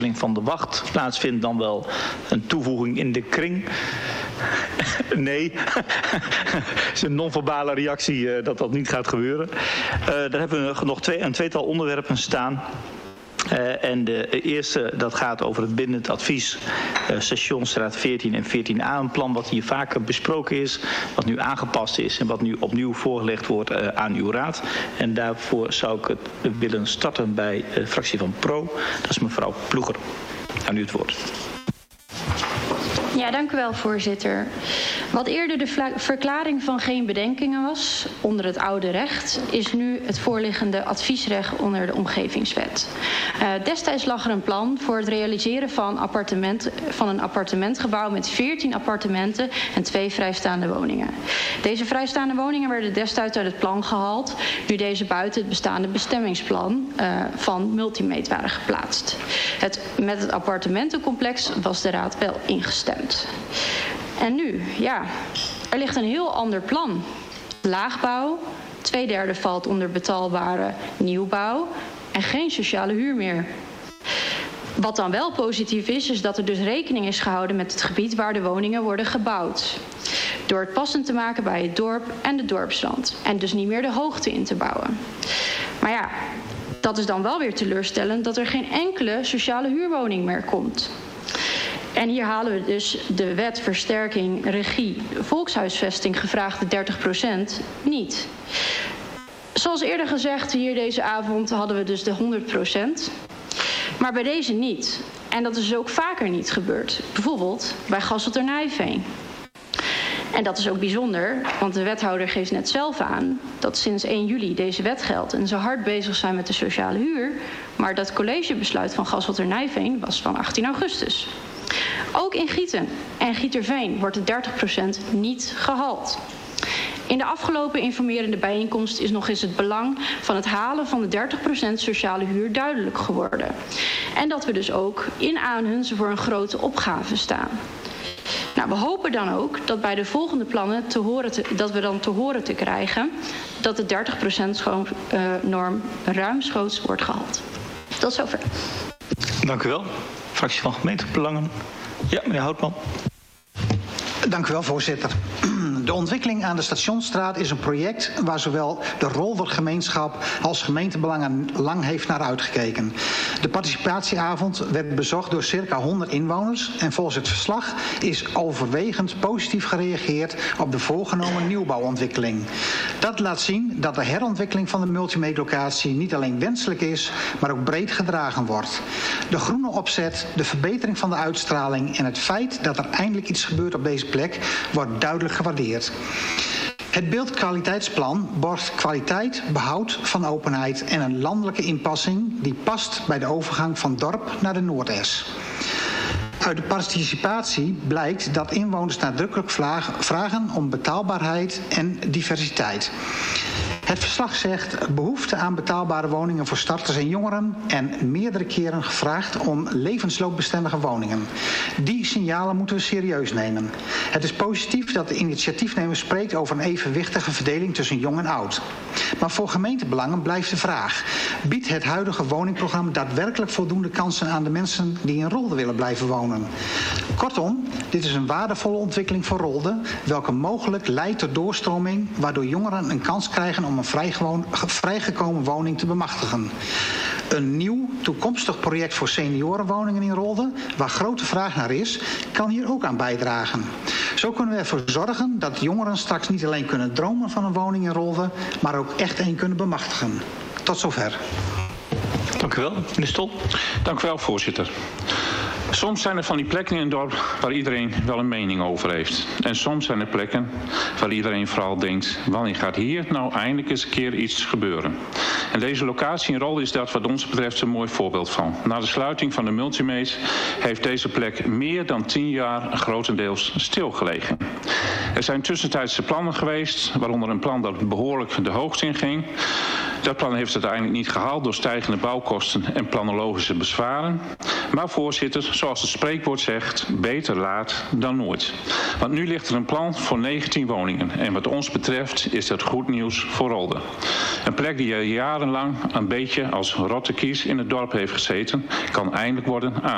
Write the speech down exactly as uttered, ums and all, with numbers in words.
van de wacht plaatsvindt, dan wel een toevoeging in de kring. Nee, het is een non-verbale reactie uh, dat dat niet gaat gebeuren. Uh, daar hebben we nog twee, een tweetal onderwerpen staan. Uh, en de eerste, dat gaat over het bindend advies uh, Stationsstraat veertien en veertien A. Een plan wat hier vaker besproken is, wat nu aangepast is en wat nu opnieuw voorgelegd wordt uh, aan uw raad. En daarvoor zou ik het willen starten bij de fractie van Pro. Dat is mevrouw Ploeger. Aan u het woord. Ja, dank u wel, voorzitter. Wat eerder de verklaring van geen bedenkingen was onder het oude recht, is nu het voorliggende adviesrecht onder de omgevingswet. Uh, destijds lag er een plan voor het realiseren van, appartement, van een appartementgebouw met veertien appartementen en twee vrijstaande woningen. Deze vrijstaande woningen werden destijds uit het plan gehaald, nu deze buiten het bestaande bestemmingsplan uh, van Multimeet waren geplaatst. Het, met het appartementencomplex was de raad wel ingestemd. En nu, ja, er ligt een heel ander plan. Laagbouw, twee derde valt onder betaalbare nieuwbouw en geen sociale huur meer. Wat dan wel positief is, is dat er dus rekening is gehouden met het gebied waar de woningen worden gebouwd. Door het passend te maken bij het dorp en de dorpsrand. En dus niet meer de hoogte in te bouwen. Maar ja, dat is dan wel weer teleurstellend dat er geen enkele sociale huurwoning meer komt. En hier halen we dus de wet versterking regie volkshuisvesting gevraagde dertig procent niet. Zoals eerder gezegd hier deze avond hadden we dus de honderd procent. Maar bij deze niet. En dat is dus ook vaker niet gebeurd. Bijvoorbeeld bij Gasselternijveen. En dat is ook bijzonder, want de wethouder geeft net zelf aan dat sinds één juli deze wet geldt en ze hard bezig zijn met de sociale huur. Maar dat collegebesluit van Gasselternijveen was van achttien augustus. Ook in Gieten en Gieterveen wordt de dertig procent niet gehaald. In de afgelopen informerende bijeenkomst is nog eens het belang van het halen van de dertig procent sociale huur duidelijk geworden. En dat we dus ook in Aanhunze voor een grote opgave staan. Nou, we hopen dan ook dat bij de volgende plannen te horen te, dat we dan te horen te krijgen dat de dertig procent uh, norm ruimschoots wordt gehaald. Tot zover. Dank u wel. Fractie van Gemeentebelangen. Ja, meneer Houtman. Dank u wel, voorzitter. De ontwikkeling aan de Stationsstraat is een project waar zowel de Roldergemeenschap als gemeentebelangen lang heeft naar uitgekeken. De participatieavond werd bezocht door circa honderd inwoners en volgens het verslag is overwegend positief gereageerd op de voorgenomen nieuwbouwontwikkeling. Dat laat zien dat de herontwikkeling van de Multimeet-locatie niet alleen wenselijk is, maar ook breed gedragen wordt. De groene opzet, de verbetering van de uitstraling en het feit dat er eindelijk iets gebeurt op deze plek wordt duidelijk gewaardeerd. Het beeldkwaliteitsplan borgt kwaliteit, behoud van openheid en een landelijke inpassing die past bij de overgang van dorp naar de Noordes. Uit de participatie blijkt dat inwoners nadrukkelijk vragen om betaalbaarheid en diversiteit. Het verslag zegt behoefte aan betaalbare woningen voor starters en jongeren en meerdere keren gevraagd om levensloopbestendige woningen. Die signalen moeten we serieus nemen. Het is positief dat de initiatiefnemer spreekt over een evenwichtige verdeling tussen jong en oud. Maar voor gemeentebelangen blijft de vraag: biedt het huidige woningprogramma daadwerkelijk voldoende kansen aan de mensen die in Rolde willen blijven wonen? Kortom, dit is een waardevolle ontwikkeling voor Rolde, welke mogelijk leidt tot doorstroming, waardoor jongeren een kans krijgen om een vrijgewoon, vrijgekomen woning te bemachtigen. Een nieuw toekomstig project voor seniorenwoningen in Rolde, waar grote vraag naar is, kan hier ook aan bijdragen. Zo kunnen we ervoor zorgen dat jongeren straks niet alleen kunnen dromen van een woning in Rolde, maar ook echt een kunnen bemachtigen. Tot zover. Dank u wel. Meneer Stol. Dank u wel, voorzitter. Soms zijn er van die plekken in het dorp waar iedereen wel een mening over heeft. En soms zijn er plekken waar iedereen vooral denkt: wanneer gaat hier nou eindelijk eens een keer iets gebeuren? En deze locatie in Rolde is dat wat ons betreft een mooi voorbeeld van. Na de sluiting van de Multimeet heeft deze plek meer dan tien jaar grotendeels stilgelegen. Er zijn tussentijdse plannen geweest, waaronder een plan dat behoorlijk de hoogte inging. Dat plan heeft het uiteindelijk niet gehaald door stijgende bouwkosten en planologische bezwaren. Maar voorzitter, zoals het spreekwoord zegt, beter laat dan nooit. Want nu ligt er een plan voor negentien woningen. En wat ons betreft is dat goed nieuws voor Rolde. Een plek die er jarenlang een beetje als rotte kies in het dorp heeft gezeten, kan eindelijk worden aangekomen.